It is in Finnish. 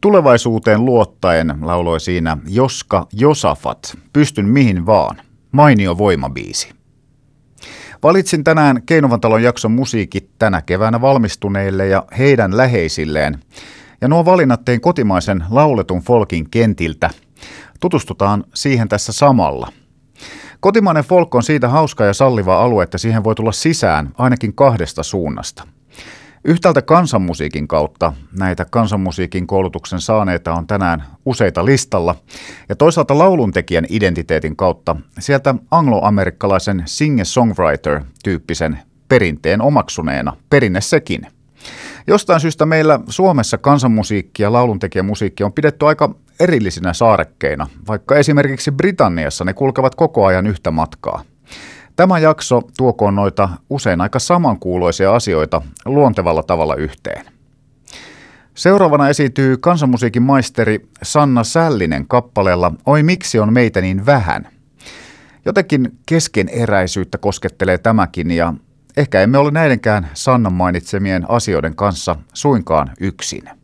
Tulevaisuuteen luottaen lauloi siinä Joska Josafat, pystyn mihin vaan. Mainio voimabiisi. Valitsin tänään Keinovan talon jakson musiikit tänä keväänä valmistuneille ja heidän läheisilleen. Ja nuo valinnat tein kotimaisen lauletun folkin kentiltä. Tutustutaan siihen tässä samalla. Kotimainen folk on siitä hauska ja salliva alue, että siihen voi tulla sisään ainakin kahdesta suunnasta. Yhtäältä kansanmusiikin kautta näitä kansanmusiikin koulutuksen saaneita on tänään useita listalla, ja toisaalta lauluntekijän identiteetin kautta sieltä angloamerikkalaisen singer-songwriter-tyyppisen perinteen omaksuneena, perinne sekin. Jostain syystä meillä Suomessa kansanmusiikki ja lauluntekijämusiikki on pidetty aika erillisinä saarekkeina, vaikka esimerkiksi Britanniassa ne kulkevat koko ajan yhtä matkaa. Tämä jakso tuokoon noita usein aika samankuuloisia asioita luontevalla tavalla yhteen. Seuraavana esiintyy kansanmusiikin maisteri Sanna Sällinen kappaleella Oi miksi on meitä niin vähän. Jotenkin keskeneräisyyttä koskettelee tämäkin ja ehkä emme ole näidenkään Sannan mainitsemien asioiden kanssa suinkaan yksin.